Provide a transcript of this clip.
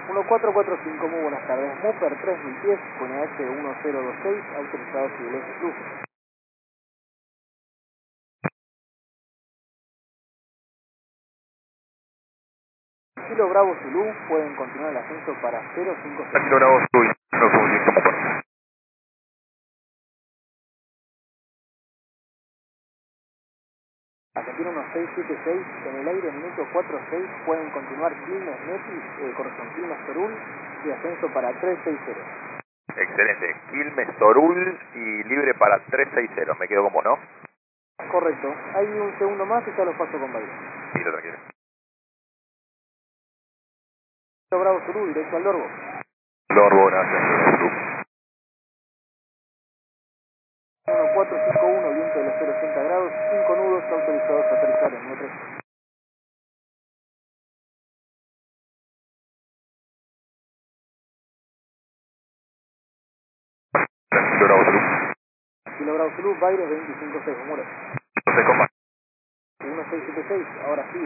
1445, muy buenas tardes. Mupper 3010, con H1026, autorizado Cibeles Cruz. Kilo Bravo Zulu, pueden continuar el ascenso para 056. Kilo Bravo Zulu, no comunico Mupper. Argentina 1676, en el aire minuto 46, pueden continuar Quilmes Netis, corazón Quilmes Torul, y ascenso para 360. Excelente. Quilmes Torul y libre para 360. Me quedo como no. Correcto, hay un segundo más y ya los paso con Bahía. Listo, tranquilo. Kilo Bravo Zulu, directo al Lorgo. Lorbo, gracias. Zulu. 1451, viento de los 080 grados, 5 nudos autorizados a aterrizar en 3. Kilo Bravo Zulu. Kilo Bravo Zulu, Baires 256, Muro. No sé cómo. 1676, ahora sí.